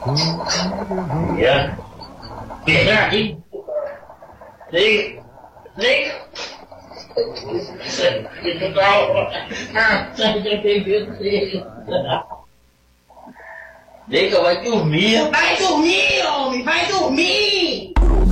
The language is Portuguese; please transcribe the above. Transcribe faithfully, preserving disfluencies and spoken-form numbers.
Iya. Biasa lagi. Di, di. Itu tahu. Ah, saya jadi bingung. Dia kau vai dormir. Vai dormir, homem, vai dormir.